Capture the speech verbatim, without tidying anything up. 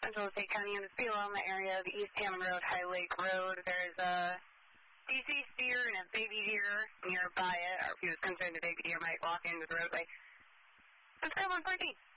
Central State County in the Speeloma area of the East Hammond Road, High Lake Road. There's a deceased deer and a baby deer nearby it, or if he was concerned the baby deer might walk into the roadway. Subscribe one fourteen.